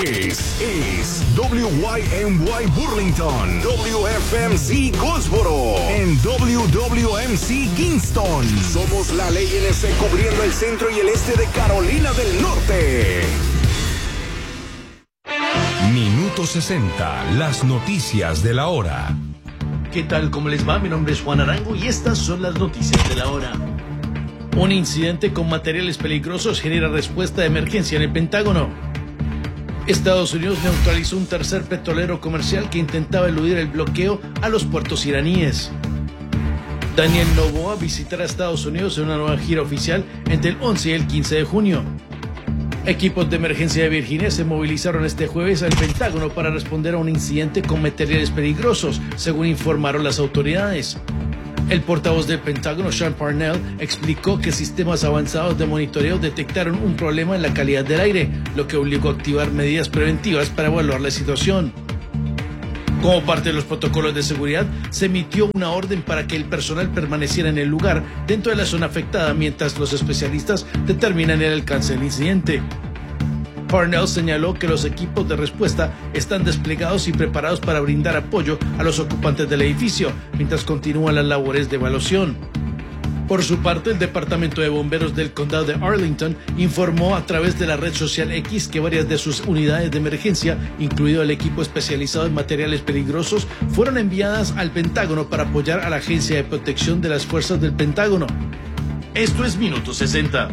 Es WYMY Burlington, WFMC Goldsboro, en WWMC Kingston. Somos la ley NC cubriendo el centro y el este de Carolina del Norte. Minuto 60, las noticias de la hora. ¿Qué tal? ¿Cómo les va? Mi nombre es Juan Arango y estas son las noticias de la hora. Un incidente con materiales peligrosos genera respuesta de emergencia en el Pentágono. Estados Unidos neutralizó un tercer petrolero comercial que intentaba eludir el bloqueo a los puertos iraníes. Daniel Noboa visitará Estados Unidos en una nueva gira oficial entre el 11 y el 15 de junio. Equipos de emergencia de Virginia se movilizaron este jueves al Pentágono para responder a un incidente con materiales peligrosos, según informaron las autoridades. El portavoz del Pentágono, Sean Parnell, explicó que sistemas avanzados de monitoreo detectaron un problema en la calidad del aire, lo que obligó a activar medidas preventivas para evaluar la situación. Como parte de los protocolos de seguridad, se emitió una orden para que el personal permaneciera en el lugar dentro de la zona afectada mientras los especialistas determinan el alcance del incidente. Parnell señaló que los equipos de respuesta están desplegados y preparados para brindar apoyo a los ocupantes del edificio, mientras continúan las labores de evaluación. Por su parte, el Departamento de Bomberos del Condado de Arlington informó a través de la red social X que varias de sus unidades de emergencia, incluido el equipo especializado en materiales peligrosos, fueron enviadas al Pentágono para apoyar a la Agencia de Protección de las Fuerzas del Pentágono. Esto es Minuto 60.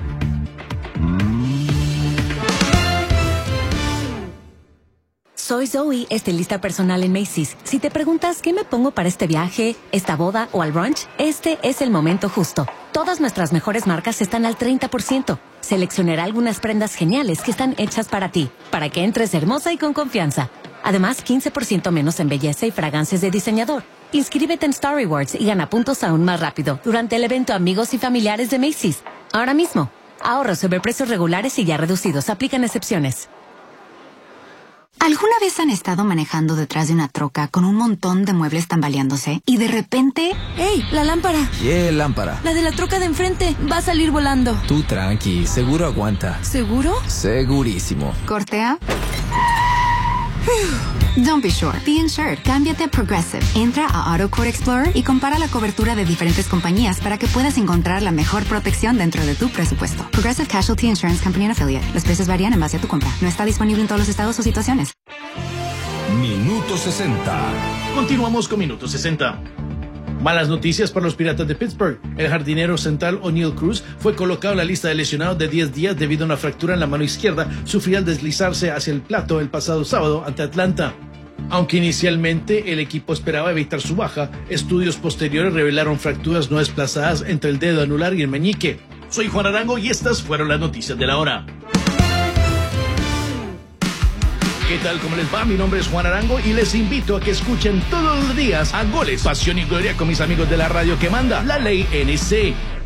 Soy Zoe, estilista personal en Macy's. Si te preguntas qué me pongo para este viaje, esta boda o al brunch, este es el momento justo. Todas nuestras mejores marcas están al 30%. Seleccionaré algunas prendas geniales que están hechas para ti, para que entres hermosa y con confianza. Además, 15% menos en belleza y fragancias de diseñador. Inscríbete en Star Rewards y gana puntos aún más rápido durante el evento Amigos y Familiares de Macy's. Ahora mismo, ahorra sobre precios regulares y ya reducidos. Aplican excepciones. ¿Alguna vez han estado manejando detrás de una troca con un montón de muebles tambaleándose y de repente... ¡Ey! ¡La lámpara! ¿Qué lámpara? La de la troca de enfrente. Va a salir volando. Tú tranqui, seguro aguanta. ¿Seguro? Segurísimo. ¿Cortea? Don't be sure. Be insured. Cámbiate a Progressive. Entra a AutoQuote Explorer y compara la cobertura de diferentes compañías para que puedas encontrar la mejor protección dentro de tu presupuesto. Progressive Casualty Insurance Company and Affiliate. Los precios varían en base a tu compra. No está disponible en todos los estados o situaciones. Minuto 60. Continuamos con Minuto 60. Malas noticias para los Piratas de Pittsburgh. El jardinero central O'Neal Cruz fue colocado en la lista de lesionados de 10 días debido a una fractura en la mano izquierda sufrida al deslizarse hacia el plato el pasado sábado ante Atlanta. Aunque inicialmente el equipo esperaba evitar su baja, estudios posteriores revelaron fracturas no desplazadas entre el dedo anular y el meñique. Soy Juan Arango y estas fueron las noticias de la hora. ¿Qué tal? ¿Cómo les va? Mi nombre es Juan Arango y les invito a que escuchen todos los días a Goles, Pasión y Gloria con mis amigos de la radio que manda, la ley NC.